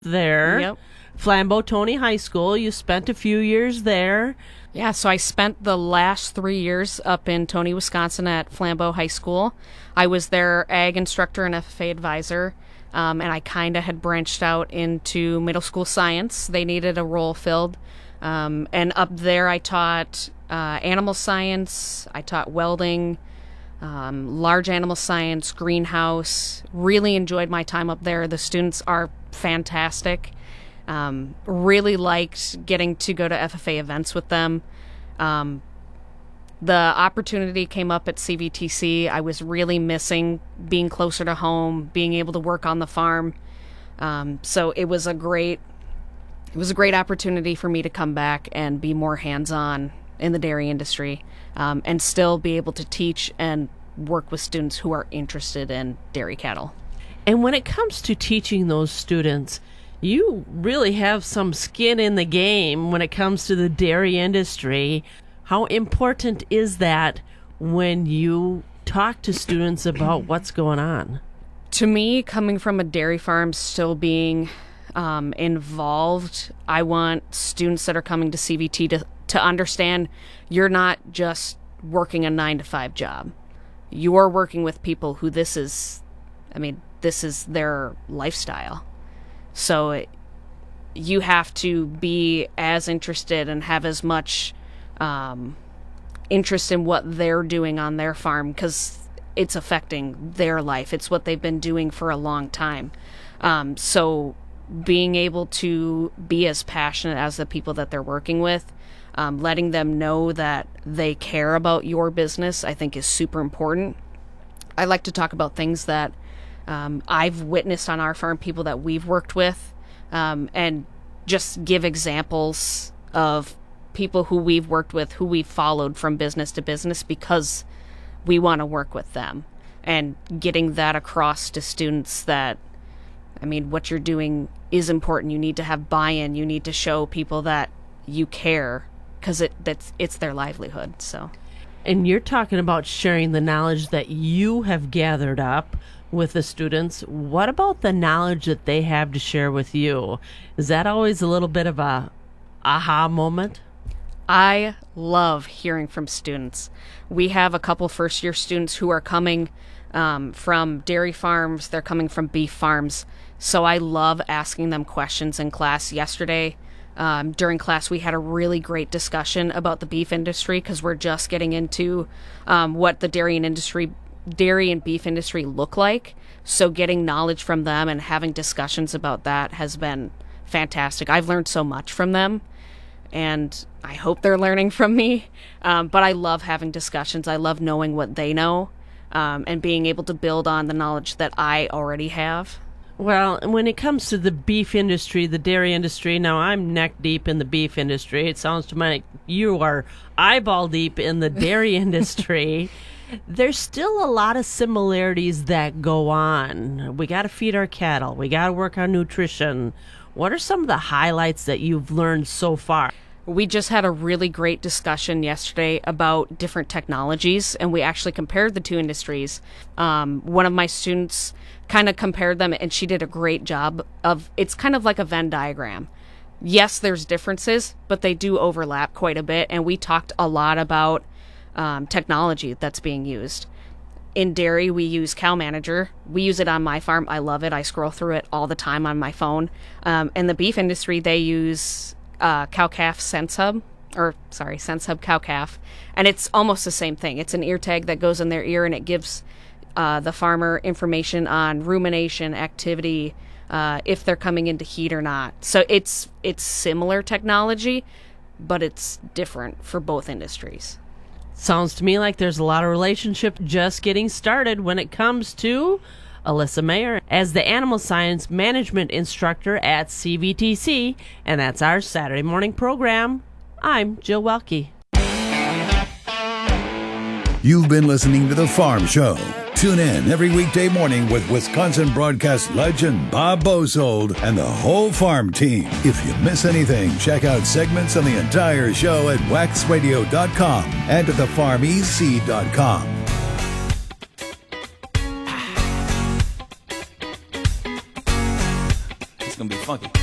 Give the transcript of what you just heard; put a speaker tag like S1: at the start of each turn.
S1: there.
S2: Yep.
S1: Flambeau Tony High School. You spent a few years there.
S2: Yeah, so I spent the last 3 years up in Tony, Wisconsin at Flambeau High School. I was their ag instructor and FFA advisor, and I kind of had branched out into middle school science. They needed a role filled. And up there I taught animal science, I taught welding, large animal science, greenhouse. Really enjoyed my time up there. The students are fantastic. Really liked getting to go to FFA events with them. The opportunity came up at CVTC. I was really missing being closer to home, being able to work on the farm. So it was a great opportunity for me to come back and be more hands-on in the dairy industry, and still be able to teach and work with students who are interested in dairy cattle.
S1: And when it comes to teaching those students, you really have some skin in the game when it comes to the dairy industry. How important is that when you talk to students about what's going on?
S2: To me, coming from a dairy farm, still being involved, I want students that are coming to CVT to understand you're not just working a 9-to-5 job. You're working with people who this is their lifestyle. So you have to be as interested and have as much interest in what they're doing on their farm, because it's affecting their life. It's what they've been doing for a long time. So being able to be as passionate as the people that they're working with, letting them know that they care about your business, I think is super important. I like to talk about things that I've witnessed on our farm, people that we've worked with, and just give examples of people who we've worked with, who we've followed from business to business because we want to work with them, and getting that across to students that, what you're doing is important. You need to have buy-in. You need to show people that you care, because it's their livelihood. So,
S1: and you're talking about sharing the knowledge that you have gathered up with the students. What about the knowledge that they have to share with you? Is that always a little bit of a aha moment?
S2: I love hearing from students. We have a couple first-year students who are coming from dairy farms. They're coming from beef farms. So I love asking them questions in class. Yesterday, during class, we had a really great discussion about the beef industry, because we're just getting into what the dairy and beef industry look like. So getting knowledge from them and having discussions about that has been fantastic. I've learned so much from them, and I hope they're learning from me. But I love having discussions. I love knowing what they know, and being able to build on the knowledge that I already have.
S1: Well, when it comes to the beef industry, the dairy industry, now I'm neck deep in the beef industry. It sounds to me like you are eyeball deep in the dairy industry. There's still a lot of similarities that go on. We got to feed our cattle. We got to work on nutrition. What are some of the highlights that you've learned so far?
S2: We just had a really great discussion yesterday about different technologies, and we actually compared the two industries. One of my students kind of compared them, and she did a great job it's kind of like a Venn diagram. Yes, there's differences, but they do overlap quite a bit, and we talked a lot about technology that's being used. In dairy, we use Cow Manager. We use it on my farm. I love it. I scroll through it all the time on my phone. In the beef industry, they use Cow-Calf Sense Hub Cow-Calf, and it's almost the same thing. It's an ear tag that goes in their ear, and it gives the farmer information on rumination activity, if they're coming into heat or not. So it's similar technology, but it's different for both industries.
S1: Sounds to me like there's a lot of relationship just getting started when it comes to Alyssa Mayer as the Animal Science Management Instructor at CVTC, and that's our Saturday morning program. I'm Jill Welke.
S3: You've been listening to The Farm Show. Tune in every weekday morning with Wisconsin broadcast legend Bob Bosold and the whole farm team. If you miss anything, check out segments on the entire show at waxradio.com and at thefarmec.com.
S4: It's going to be funky.